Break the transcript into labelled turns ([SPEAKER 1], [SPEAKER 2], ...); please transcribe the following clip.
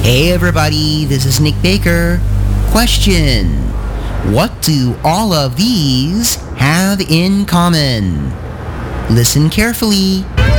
[SPEAKER 1] Hey everybody, this is Nick Baker. Question: what do all of these have in common? Listen carefully.